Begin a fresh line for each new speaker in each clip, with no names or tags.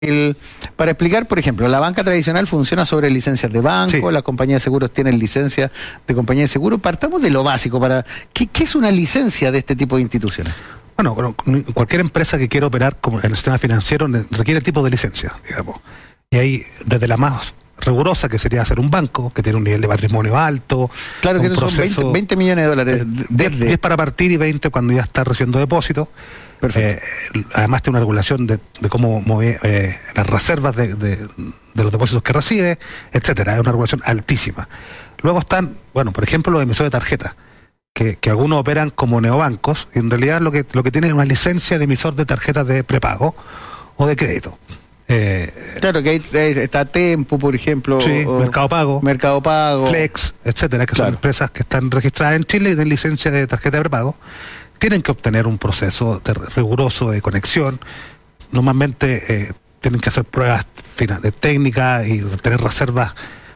Para explicar, por ejemplo, la banca tradicional funciona sobre licencias de banco,
Sí.
las compañías de seguros tienen licencias de compañía de seguro. Partamos de lo básico. ¿Qué es una licencia de este tipo de instituciones?
Bueno, cualquier empresa que quiera operar como en el sistema financiero requiere tipo de licencia, digamos. Y ahí, desde la más rigurosa, que sería hacer un banco, que tiene un nivel de patrimonio alto.
Claro que
un
son
proceso
20 millones de dólares.
10 para partir y 20 cuando ya está recibiendo depósitos.
Perfecto.
Además tiene una regulación de cómo mover las reservas de los depósitos que recibe, etcétera. Es una regulación altísima. Luego están, bueno, por ejemplo, los emisores de tarjetas, que algunos operan como neobancos, y en realidad lo que tienen es una licencia de emisor de tarjetas de prepago o de crédito.
Claro que ahí está Tempo, por ejemplo.
Sí,
Mercado Pago.
Flex, etcétera, que
Claro.
son empresas que están registradas en Chile y tienen licencia de tarjeta de prepago. Tienen que obtener un proceso riguroso de conexión. Normalmente tienen que hacer pruebas de técnica y tener reservas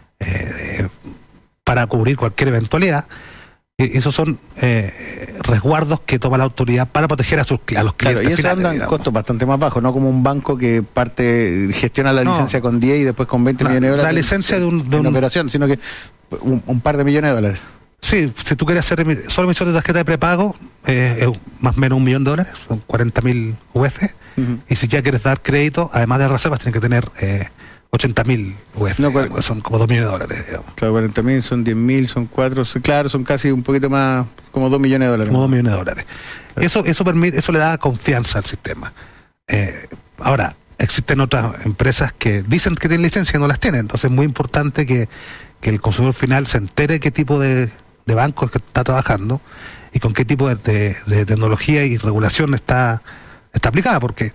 para cubrir cualquier eventualidad. Y esos son resguardos que toma la autoridad para proteger a los clientes.
Claro, y eso
finales,
anda en
digamos.
costos bastante más bajos, no como un banco que gestiona la licencia con 10 y después con 20 millones de dólares.
La licencia de
en operación, sino que un par de millones de dólares.
Sí, si tú quieres hacer solo emisión de tarjeta de prepago, es más o menos $1 millón, son 40.000 UF. Y si ya quieres dar crédito, además de reservas, tienes que tener 80.000 UF,
No,
son como $2 millones, digamos.
Claro, 40.000 son 10.000, son 4, claro, son casi un poquito más, como 2 millones de dólares.
Como $2 millones. Eso le da confianza al sistema. Ahora, existen otras empresas que dicen que tienen licencia y no las tienen, entonces es muy importante que el consumidor final se entere qué tipo de bancos que está trabajando y con qué tipo de tecnología y regulación está aplicada, porque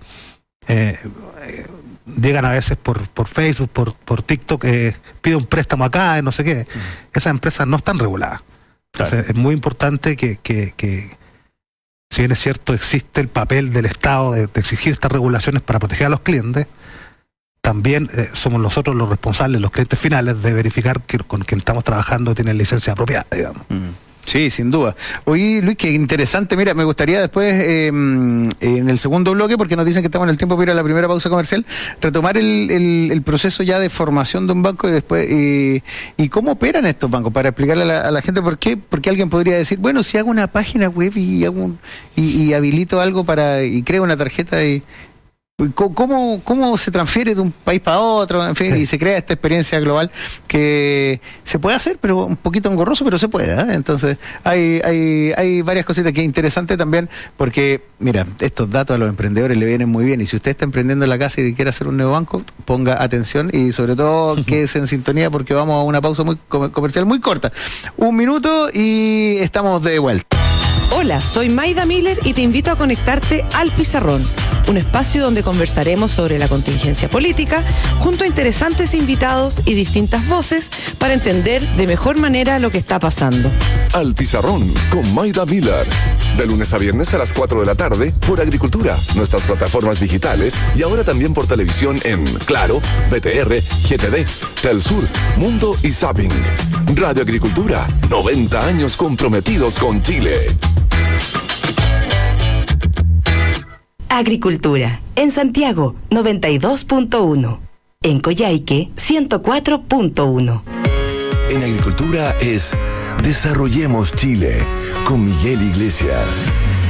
llegan a veces por Facebook, por TikTok, pide un préstamo acá, no sé qué. Esas empresas no están reguladas. Entonces es muy importante que si bien es cierto, existe el papel del Estado de exigir estas regulaciones para proteger a los clientes, también somos nosotros los responsables, los clientes finales, de verificar que con quien estamos trabajando tienen licencia apropiada, digamos.
Sí, sin duda. Oye, Luis, qué interesante. Mira, me gustaría después, en el segundo bloque, porque nos dicen que estamos en el tiempo para ir a la primera pausa comercial, retomar el proceso ya de formación de un banco y después, y cómo operan estos bancos, para explicarle a la gente porque alguien podría decir, bueno, si hago una página web y habilito algo y creo una tarjeta y... ¿Cómo se transfiere de un país para otro? En fin, y se crea esta experiencia global que se puede hacer, pero un poquito engorroso, pero se puede, ¿eh? Entonces, hay varias cositas que es interesante también, porque, mira, estos datos a los emprendedores le vienen muy bien, y si usted está emprendiendo en la casa y quiere hacer un nuevo banco, ponga atención y sobre todo quédese en sintonía, porque vamos a una pausa muy comercial muy corta. 1 minuto y estamos de vuelta.
Hola, soy Maida Miller y te invito a conectarte al Pizarrón, un espacio donde conversaremos sobre la contingencia política junto a interesantes invitados y distintas voces para entender de mejor manera lo que está pasando.
Al Pizarrón con Maida Miller. De lunes a viernes a las 4 de la tarde por Agricultura, nuestras plataformas digitales y ahora también por televisión en Claro, BTR, GTD, Telsur, Mundo y Zapping. Radio Agricultura, 90 años comprometidos con Chile.
Agricultura. En Santiago, 92.1. En Coyhaique, 104.1.
En Agricultura es Desarrollemos Chile con Miguel Iglesias.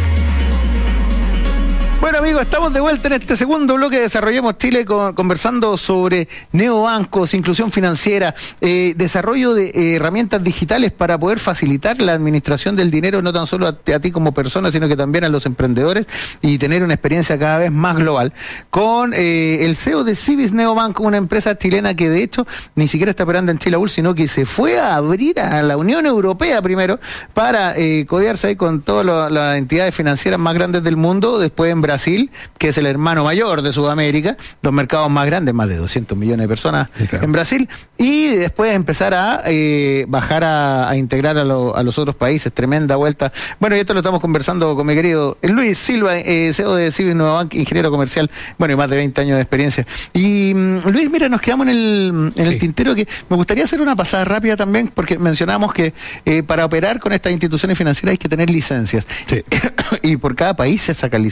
Bueno, amigos, estamos de vuelta en este segundo bloque de Desarrollemos Chile conversando sobre neobancos, inclusión financiera, desarrollo de herramientas digitales para poder facilitar la administración del dinero, no tan solo a ti como persona, sino que también a los emprendedores, y tener una experiencia cada vez más global. Con el CEO de Cibis Neobank, una empresa chilena que de hecho ni siquiera está operando en Chile aún, sino que se fue a abrir a la Unión Europea primero para codearse ahí con todas las entidades financieras más grandes del mundo, después en Brasil, que es el hermano mayor de Sudamérica, los mercados más grandes, más de 200 millones de personas en Brasil, y después empezar a bajar a integrar a los otros países. Tremenda vuelta. Bueno, y esto lo estamos conversando con mi querido Luis Silva, CEO de Cibis Neobank, ingeniero comercial, bueno, y más de 20 años de experiencia. Y Luis, mira, nos quedamos en el tintero, que me gustaría hacer una pasada rápida también, porque mencionamos que para operar con estas instituciones financieras hay que tener licencias. Sí. Y por cada país se sacan licencias. Entonces,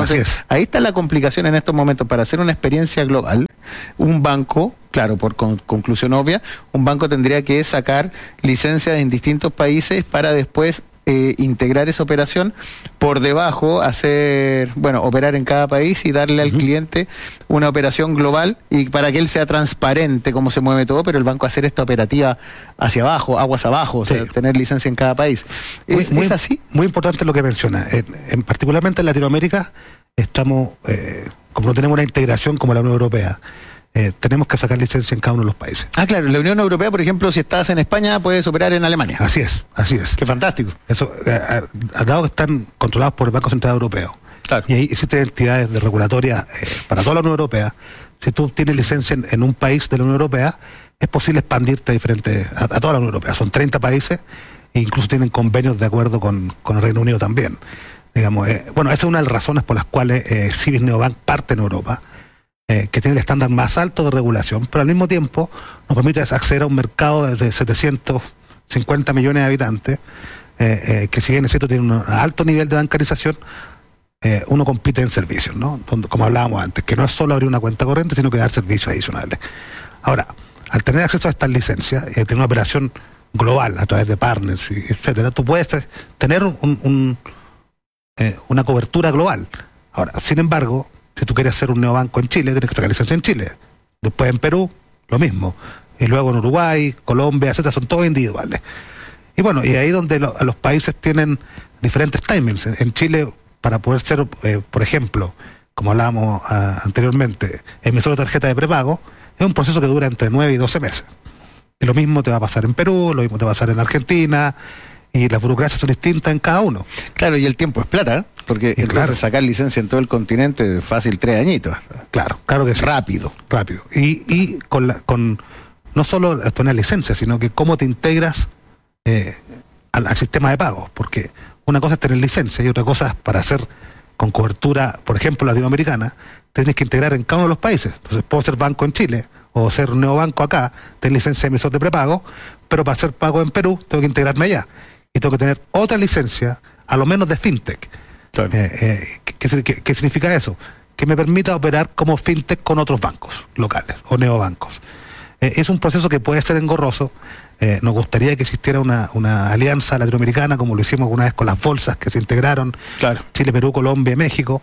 Entonces,
Así es.
ahí está la complicación en estos momentos. Para hacer una experiencia global, un banco, claro, por conclusión obvia, un banco tendría que sacar licencias en distintos países para después integrar esa operación, por debajo operar en cada país y darle al cliente una operación global, y para que él sea transparente cómo se mueve todo, pero el banco hacer esta operativa hacia abajo, aguas abajo, o sea, tener licencia en cada país. ¿Es así?
Muy importante lo que menciona. Particularmente en Latinoamérica estamos, como no tenemos una integración como la Unión Europea, tenemos que sacar licencia en cada uno de los países.
Ah, claro, la Unión Europea, por ejemplo, si estás en España, puedes operar en Alemania.
Así es.
Qué fantástico.
Eso, dado que están controlados por el Banco Central Europeo,
Claro.
y ahí existen entidades de regulatoria para toda la Unión Europea. Si tú tienes licencia en un país de la Unión Europea, es posible expandirte a toda la Unión Europea. Son 30 países e incluso tienen convenios de acuerdo con el Reino Unido también. Digamos, esa es una de las razones por las cuales Cibis Neobank parte en Europa, que tiene el estándar más alto de regulación, pero al mismo tiempo nos permite acceder a un mercado de 750 millones de habitantes, que si bien es cierto tiene un alto nivel de bancarización, uno compite en servicios, ¿no? Como hablábamos antes, que no es solo abrir una cuenta corriente, sino que dar servicios adicionales. Ahora, al tener acceso a estas licencias y tener una operación global a través de partners, etcétera, tú puedes tener una cobertura global. Ahora, sin embargo, si tú quieres hacer un neobanco en Chile, tienes que sacar licencia en Chile. Después en Perú, lo mismo. Y luego en Uruguay, Colombia, etcétera, son todos individuales. Y bueno, y ahí donde los países tienen diferentes timings. En Chile, para poder ser, por ejemplo, como hablábamos anteriormente, emisor de tarjeta de prepago, es un proceso que dura entre 9 y 12 meses. Y lo mismo te va a pasar en Perú, lo mismo te va a pasar en Argentina, y las burocracias son distintas en cada uno.
Claro, y el tiempo es plata, porque entonces sacar licencia en todo el continente es fácil, 3 añitos.
Claro que sí.
Rápido.
Y con no solo poner licencia, sino que cómo te integras al sistema de pagos, porque una cosa es tener licencia y otra cosa es para hacer con cobertura, por ejemplo, latinoamericana, tienes que integrar en cada uno de los países. Entonces puedo ser banco en Chile o ser neobanco acá, tener licencia de emisor de prepago, pero para hacer pago en Perú tengo que integrarme allá y tengo que tener otra licencia, a lo menos de fintech.
Claro.
¿Qué significa eso? Que me permita operar como fintech con otros bancos locales o neobancos. Es un proceso que puede ser engorroso. Nos gustaría que existiera una alianza latinoamericana, como lo hicimos alguna vez con las bolsas que se integraron,
Claro.
Chile, Perú, Colombia y México.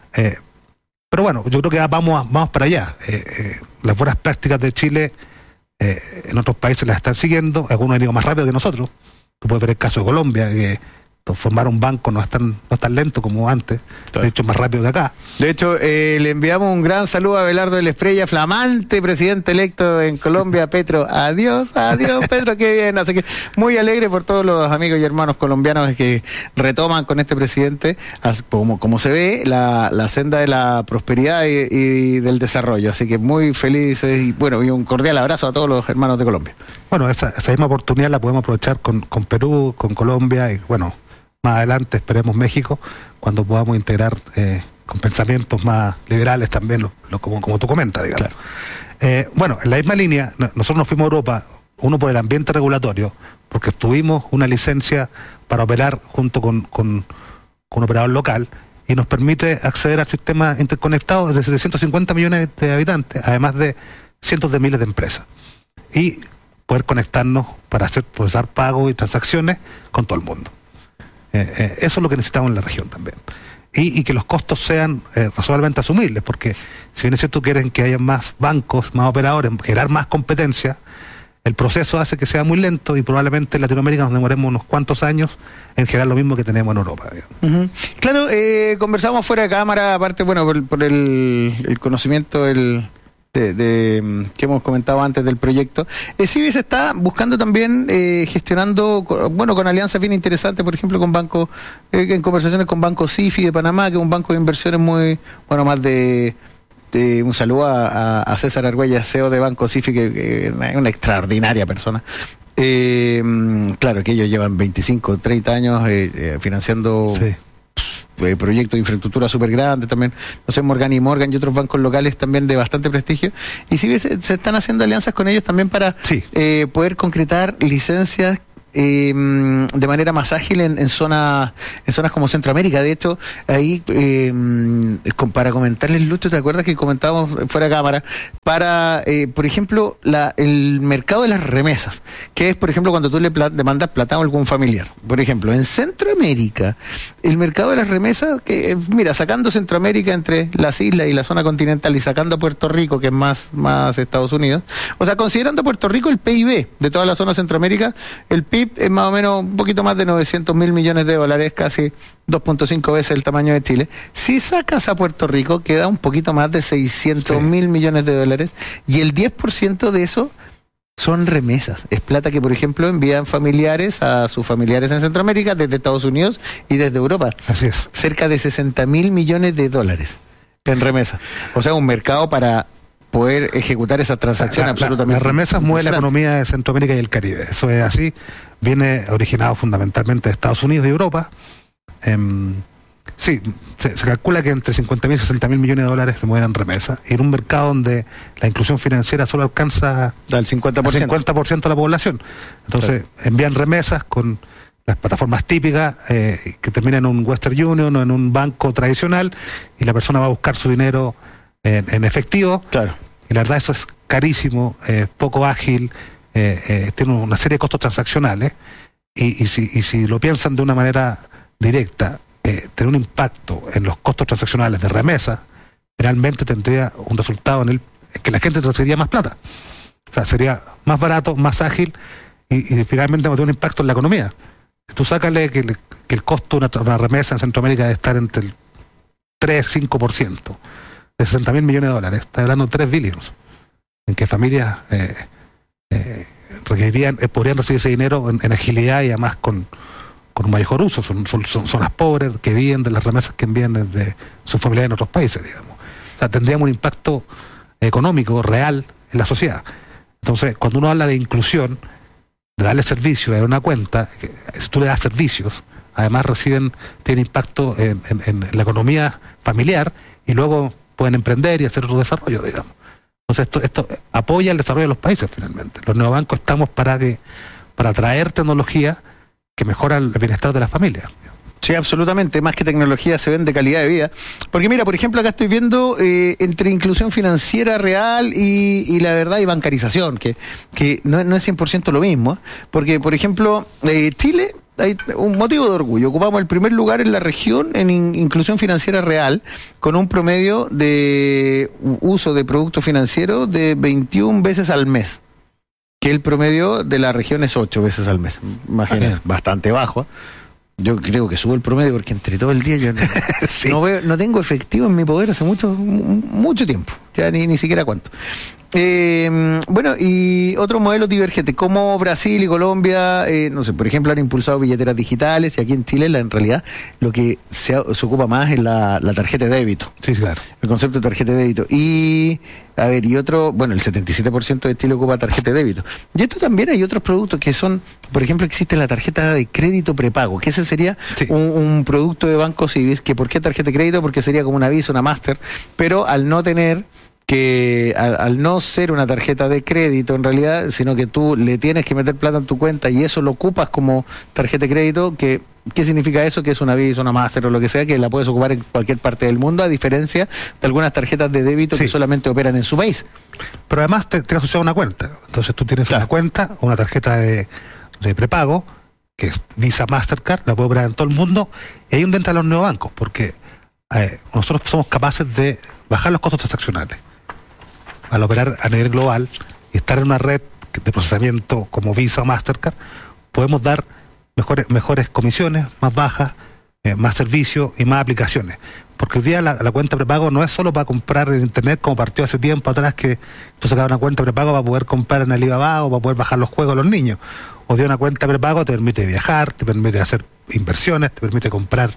Pero bueno, yo creo que vamos para allá. Las buenas prácticas de Chile en otros países las están siguiendo, algunos han ido más rápido que nosotros. Tú puedes ver el caso de Colombia, que formar un banco no es tan lento como antes,
Claro.
de hecho es más rápido que acá.
De hecho, le enviamos un gran saludo a Abelardo de la Espriella, flamante presidente electo en Colombia, Petro. Adiós, Petro, qué bien. Así que muy alegre por todos los amigos y hermanos colombianos que retoman con este presidente, como se ve, la senda de la prosperidad y del desarrollo. Así que muy felices y un cordial abrazo a todos los hermanos de Colombia.
Bueno, esa misma oportunidad la podemos aprovechar con Perú, con Colombia y bueno, más adelante esperemos México, cuando podamos integrar con pensamientos más liberales también, como tú comentas, digamos.
Claro.
En la misma línea, nosotros nos fuimos a Europa, uno por el ambiente regulatorio, porque tuvimos una licencia para operar junto con un operador local y nos permite acceder al sistema interconectado de 750 millones de habitantes, además de cientos de miles de empresas. Y poder conectarnos para procesar pagos y transacciones con todo el mundo. Eso es lo que necesitamos en la región también. Y que los costos sean razonablemente asumibles, porque si bien es cierto que quieren que haya más bancos, más operadores, generar más competencia, el proceso hace que sea muy lento y probablemente en Latinoamérica nos demoremos unos cuantos años en generar lo mismo que tenemos en Europa.
Claro, conversamos fuera de cámara, aparte, por el conocimiento que hemos comentado antes del proyecto. Cibis está buscando también, gestionando, con alianzas bien interesantes, por ejemplo, con bancos, en conversaciones con Banco CIFI de Panamá, que es un banco de inversiones muy, más de un saludo a César Argüelles, CEO de Banco CIFI, que es una extraordinaria persona. Claro, que ellos llevan 25, 30 años financiando...
Sí.
Proyectos de infraestructura súper grandes también, Morgan y Morgan y otros bancos locales también de bastante prestigio, y si se están haciendo alianzas con ellos también para
Sí.
poder concretar licencias de manera más ágil en zonas como Centroamérica. De hecho, ahí, para comentarles, Lucho, ¿te acuerdas que comentábamos fuera de cámara? Por ejemplo, el mercado de las remesas, que es, por ejemplo, cuando tú le mandas plata a algún familiar. Por ejemplo, en Centroamérica, el mercado de las remesas, que mira, sacando Centroamérica entre las islas y la zona continental y sacando a Puerto Rico, que es más Estados Unidos, o sea, considerando a Puerto Rico el PIB de toda la zona Centroamérica, el PIB es más o menos un poquito más de 900.000 millones de dólares, casi 2.5 veces el tamaño de Chile. Si sacas a Puerto Rico, queda un poquito más de 600.000 millones de dólares, y el 10% de eso son remesas. Es plata que, por ejemplo, envían familiares a sus familiares en Centroamérica desde Estados Unidos y desde Europa.
Así es.
Cerca de 60.000 millones de dólares en remesas. O sea, un mercado para poder ejecutar esa transacción absolutamente.
Las remesas mueven la economía de Centroamérica y el Caribe. Eso es así. Viene originado fundamentalmente de Estados Unidos y Europa. Sí, se calcula que entre 50.000 y 60.000 millones de dólares se mueven en remesas. Y en un mercado donde la inclusión financiera solo alcanza
al 50%
de la población. Entonces, envían remesas con las plataformas típicas que terminan en un Western Union o en un banco tradicional, y la persona va a buscar su dinero en efectivo.
Claro.
Y la verdad, eso es carísimo, poco ágil, tiene una serie de costos transaccionales, y si lo piensan de una manera directa, tener un impacto en los costos transaccionales de remesa, realmente tendría un resultado en que la gente transferiría más plata. O sea, sería más barato, más ágil, y finalmente va a tener un impacto en la economía. Tú sácale que el costo de una remesa en Centroamérica debe estar entre el 3-5%. De 60.000 millones de dólares, está hablando de 3 billions, en que familias podrían recibir ese dinero en agilidad y además con un mayor uso. Son las pobres que viven de las remesas que envían desde sus familiares en otros países, digamos. O sea, tendríamos un impacto económico real en la sociedad. Entonces, cuando uno habla de inclusión, de darle servicio a una cuenta, si tú le das servicios, además tiene impacto en la economía familiar, y luego pueden emprender y hacer otro desarrollo, digamos. Entonces esto apoya el desarrollo de los países finalmente. Los neobancos estamos para traer tecnología que mejora el bienestar de las familias.
Sí, absolutamente. Más que tecnología, se vende calidad de vida. Porque mira, por ejemplo, acá estoy viendo entre inclusión financiera real y la verdad y bancarización, que no es 100% lo mismo. Porque, por ejemplo, Chile, hay un motivo de orgullo. Ocupamos el primer lugar en la región en inclusión financiera real, con un promedio de uso de productos financieros de 21 veces al mes. Que el promedio de la región es 8 veces al mes. Imagínense, bastante bajo. Yo creo que subo el promedio porque entre todo el día yo sí. no tengo efectivo en mi poder hace mucho tiempo, ya ni siquiera cuánto. Bueno, y otros modelos divergentes, como Brasil y Colombia, no sé, por ejemplo, han impulsado billeteras digitales, y aquí en Chile, en realidad, lo que se ocupa más es la tarjeta de débito.
Sí, claro.
El concepto de tarjeta de débito. Y, a ver, el 77% de Chile ocupa tarjeta de débito. Y esto también hay otros productos que son, por ejemplo, existe la tarjeta de crédito prepago, que ese sería un producto de Banco Civil, que ¿por qué tarjeta de crédito? Porque sería como una Visa, una Master, pero al no tener al no ser una tarjeta de crédito en realidad, sino que tú le tienes que meter plata en tu cuenta y eso lo ocupas como tarjeta de crédito, ¿qué significa eso? Que es una Visa, una Master o lo que sea, que la puedes ocupar en cualquier parte del mundo, a diferencia de algunas tarjetas de débito que solamente operan en su país.
Pero además te asociado una cuenta. Entonces tú tienes una cuenta, una tarjeta de prepago, que es Visa, Mastercard, la puedes operar en todo el mundo, y ahí donde entran los neobancos, porque nosotros somos capaces de bajar los costos transaccionales al operar a nivel global y estar en una red de procesamiento como Visa o Mastercard. Podemos dar mejores comisiones, más bajas, más servicios y más aplicaciones. Porque hoy día la cuenta prepago no es solo para comprar en internet, como partió hace tiempo atrás, que tú sacabas una cuenta prepago para poder comprar en Alibaba o para poder bajar los juegos a los niños. Hoy día una cuenta prepago te permite viajar, te permite hacer inversiones, te permite comprar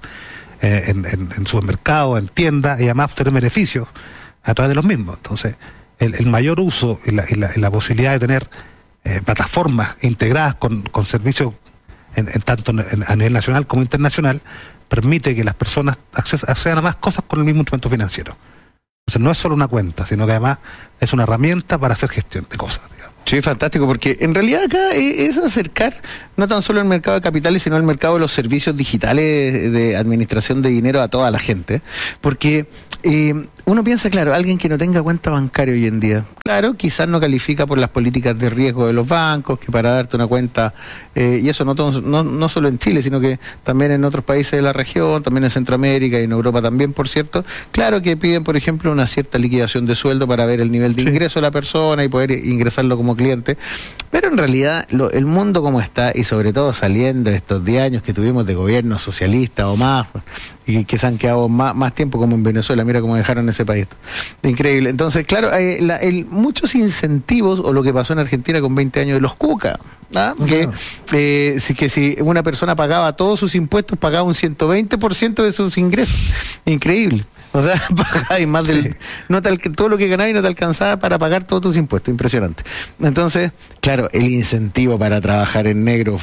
en supermercados, en tiendas, y además obtener beneficios a través de los mismos. Entonces, el mayor uso y la posibilidad de tener plataformas integradas con servicios tanto a nivel nacional como internacional, permite que las personas accedan a más cosas con el mismo instrumento financiero. Entonces no es solo una cuenta, sino que además es una herramienta para hacer gestión de cosas, digamos.
Sí, fantástico, porque en realidad acá es acercar no tan solo el mercado de capitales, sino el mercado de los servicios digitales de administración de dinero a toda la gente, porque uno piensa, claro, alguien que no tenga cuenta bancaria hoy en día, claro, quizás no califica por las políticas de riesgo de los bancos, que para darte una cuenta, y eso no solo en Chile, sino que también en otros países de la región, también en Centroamérica y en Europa también, por cierto, claro que piden, por ejemplo, una cierta liquidación de sueldo para ver el nivel de ingreso de la persona y poder ingresarlo como cliente, pero en realidad el mundo como está, y sobre todo saliendo de estos 10 años que tuvimos de gobierno socialista o más, y que se han quedado más tiempo como en Venezuela, mira cómo dejaron ese país. Increíble. Entonces, claro, muchos incentivos, o lo que pasó en Argentina con 20 años de los Cuca, ¿ah? Que si una persona pagaba todos sus impuestos, pagaba un 120% de sus ingresos. Increíble. O sea, pagáis más del... todo lo que ganáis no te alcanzaba para pagar todos tus impuestos. Impresionante. Entonces, claro, el incentivo para trabajar en negro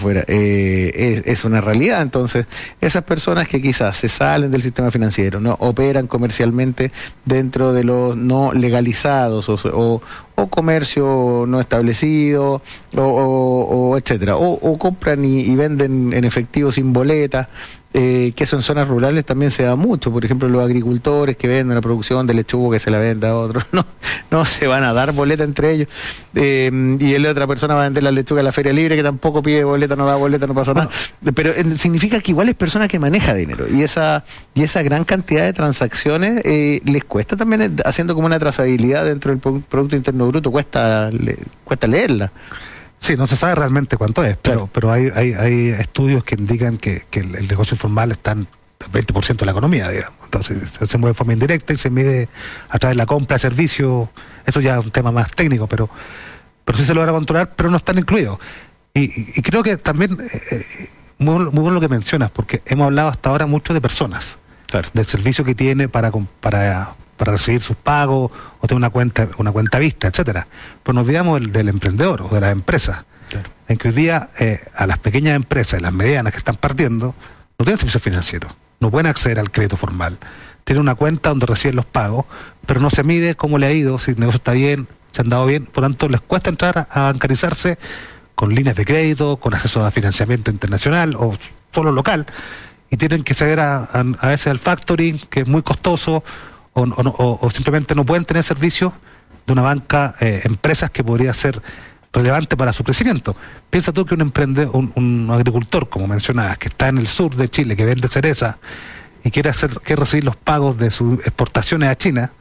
es una realidad. Entonces, esas personas que quizás se salen del sistema financiero, no operan comercialmente dentro de los no legalizados o comercio no establecido, o etcétera, o compran y venden en efectivo sin boleta, que eso en zonas rurales también se da mucho. Por ejemplo, los agricultores que venden la producción de lechuga que se la vende a otros, no se van a dar boleta entre ellos, y la otra persona va a vender la lechuga en la feria libre, que tampoco pide boleta, no da boleta, no pasa nada, pero significa que igual es persona que maneja dinero, y esa gran cantidad de transacciones les cuesta también, haciendo como una trazabilidad dentro del Producto Interno Bruto, cuesta leerla.
Sí, no se sabe realmente cuánto es, pero hay estudios que indican que el negocio informal está en el 20% de la economía, digamos. Entonces se mueve de forma indirecta y se mide a través de la compra de servicios. Eso ya es un tema más técnico, pero sí se logra controlar, pero no están incluidos. Y creo que también, muy bueno lo que mencionas, porque hemos hablado hasta ahora mucho de personas, del servicio que tiene para recibir sus pagos o tener una cuenta vista, etcétera. Pero nos olvidamos del emprendedor o de las empresas. Claro. En que hoy día a las pequeñas empresas y las medianas que están partiendo no tienen servicios financieros, no pueden acceder al crédito formal. Tienen una cuenta donde reciben los pagos, pero no se mide cómo le ha ido, si el negocio está bien, si han dado bien. Por tanto, les cuesta entrar a bancarizarse con líneas de crédito, con acceso a financiamiento internacional o solo local, y tienen que acceder a veces al factoring, que es muy costoso, o simplemente no pueden tener servicios de una banca, empresas que podría ser relevante para su crecimiento. Piensa tú que un agricultor, como mencionabas, que está en el sur de Chile, que vende cereza y quiere recibir los pagos de sus exportaciones a China,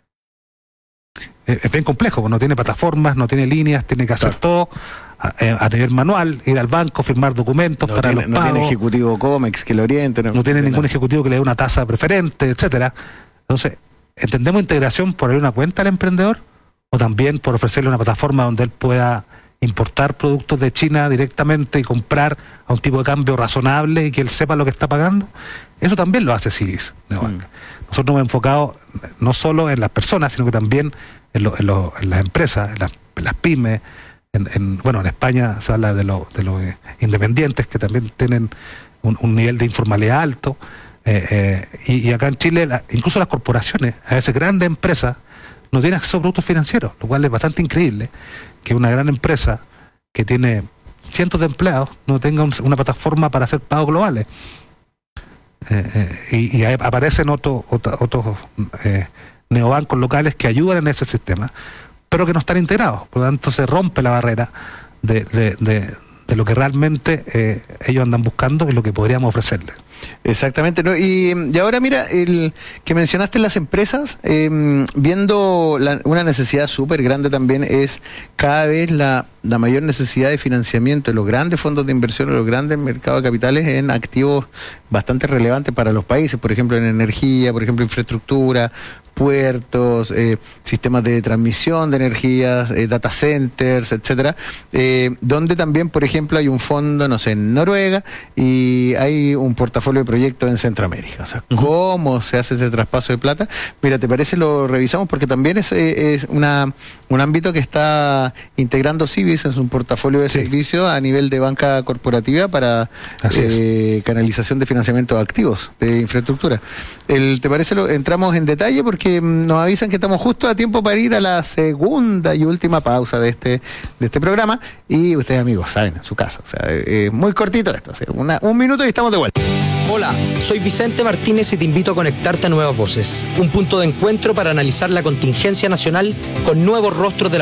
es bien complejo, no tiene plataformas, no tiene líneas, tiene que hacer todo a nivel manual, ir al banco, firmar documentos para los pagos.
No tiene ejecutivo COMEX que lo oriente.
No tiene ningún ejecutivo que le dé una tasa preferente, etcétera. Entonces, ¿entendemos integración por abrir una cuenta al emprendedor? ¿O también por ofrecerle una plataforma donde él pueda importar productos de China directamente y comprar a un tipo de cambio razonable y que él sepa lo que está pagando? Eso también lo hace CIDIS. Nosotros nos hemos enfocado no solo en las personas, sino que también en las empresas, en las pymes. En España se habla de los independientes, que también tienen un nivel de informalidad alto. Y acá en Chile, incluso las corporaciones, a veces grandes empresas, no tienen acceso a productos financieros, lo cual es bastante increíble que una gran empresa que tiene cientos de empleados no tenga una plataforma para hacer pagos globales. Y aparecen otros neobancos locales que ayudan en ese sistema, pero que no están integrados. Por lo tanto, se rompe la barrera de lo que realmente ellos andan buscando y lo que podríamos ofrecerles.
Exactamente, ¿no? Y ahora mira, el que mencionaste en las empresas, viendo una necesidad súper grande también es cada vez la mayor necesidad de financiamiento de los grandes fondos de inversión, de los grandes mercados de capitales en activos bastante relevantes para los países, por ejemplo en energía, por ejemplo infraestructura, puertos, sistemas de transmisión de energías, data centers, etcétera, donde también, por ejemplo, hay un fondo, no sé, en Noruega, y hay un portafolio portafolio de proyectos en Centroamérica. O sea, ¿cómo se hace ese traspaso de plata? Mira, ¿te parece? Lo revisamos porque también es un ámbito que está integrando Cibis en su portafolio de servicios a nivel de banca corporativa para canalización de financiamiento de activos, de infraestructura. ¿Te parece? Entramos en detalle porque nos avisan que estamos justo a tiempo para ir a la segunda y última pausa de este programa, y ustedes, amigos, saben, en su casa, o sea, muy cortito esto, o sea, un minuto y estamos de vuelta.
Hola, soy Vicente Martínez y te invito a conectarte a Nuevas Voces, un punto de encuentro para analizar la contingencia nacional con nuevos rostros de la